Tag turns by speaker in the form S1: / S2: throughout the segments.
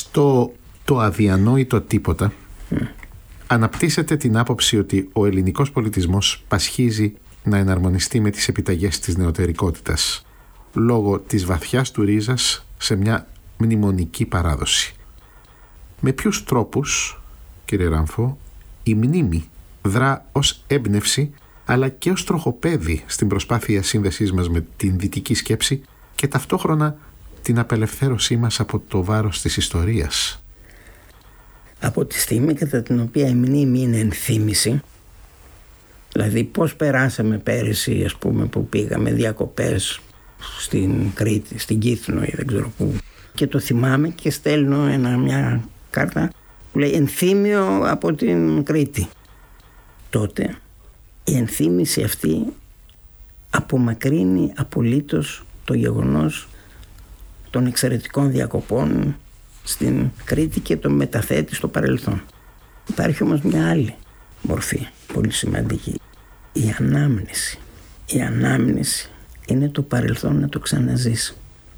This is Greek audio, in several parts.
S1: Στο «Το αδιανόητο τίποτα» αναπτύσσεται την άποψη ότι ο ελληνικός πολιτισμός πασχίζει να εναρμονιστεί με τις επιταγές της νεωτερικότητας λόγω της βαθιάς του ρίζας σε μια μνημονική παράδοση. Με ποιους τρόπους, κύριε Ράμφο, η μνήμη δρά ως έμπνευση αλλά και ως τροχοπέδι στην προσπάθεια σύνδεσής μας με την δυτική σκέψη και ταυτόχρονα την απελευθέρωσή μας από το βάρος της ιστορίας?
S2: Από τη στιγμή κατά την οποία η μνήμη είναι ενθύμηση, δηλαδή πώς περάσαμε πέρυσι, ας πούμε, που πήγαμε διακοπές στην Κρήτη, στην Κύθνο ή δεν ξέρω πού, και το θυμάμαι και στέλνω μια κάρτα που λέει ενθύμιο από την Κρήτη. Τότε η ενθύμηση αυτή απομακρύνει απολύτως το γεγονός των εξαιρετικών διακοπών στην Κρήτη και το μεταθέτει στο παρελθόν. Υπάρχει όμως μια άλλη μορφή, πολύ σημαντική. Η ανάμνηση. Η ανάμνηση είναι το παρελθόν να το ξαναζήσει.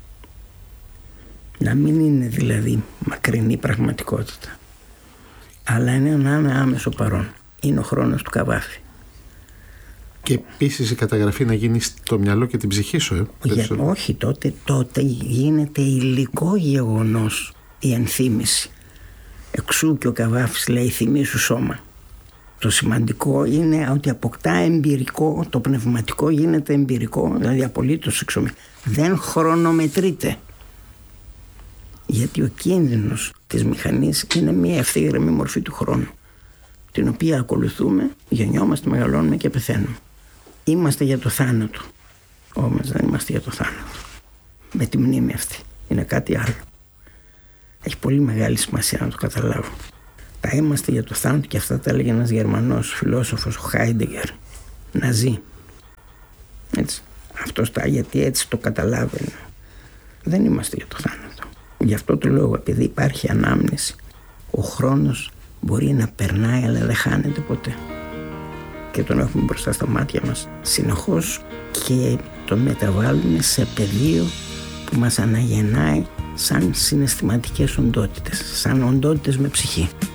S2: Να μην είναι δηλαδή μακρινή πραγματικότητα, αλλά είναι να είναι άμεσο παρόν. Είναι ο χρόνος του Καβάφη.
S1: Και επίσης η καταγραφή να γίνει στο μυαλό και την ψυχή σου.
S2: Όχι, τότε γίνεται υλικό γεγονός η ενθύμηση. Εξού και ο Καβάφης λέει θυμήσου σώμα. Το σημαντικό είναι ότι αποκτά εμπειρικό, το πνευματικό γίνεται εμπειρικό, δηλαδή απολύτως εξωμη. Δεν χρονομετρείται. Γιατί ο κίνδυνος της μηχανής είναι μια ευθύγραμμη μορφή του χρόνου, την οποία ακολουθούμε, γεννιόμαστε, μεγαλώνουμε και πεθαίνουμε. Είμαστε για το θάνατο, όμως δεν είμαστε για το θάνατο. Με τη μνήμη αυτή είναι κάτι άλλο. Έχει πολύ μεγάλη σημασία να το καταλάβω. Τα είμαστε για το θάνατο και αυτά τα έλεγε ένας Γερμανός φιλόσοφος, ο Χάιντεγκερ, να ζει. Έτσι. Αυτός γιατί έτσι το καταλάβαινε. Δεν είμαστε για το θάνατο. Γι' αυτό το λόγο, επειδή υπάρχει ανάμνηση, ο χρόνος μπορεί να περνάει αλλά δεν χάνεται ποτέ. Και τον έχουμε μπροστά στα μάτια μας συνεχώς και τον μεταβάλλουμε σε πεδίο που μας αναγεννάει σαν συναισθηματικές οντότητες, σαν οντότητες με ψυχή.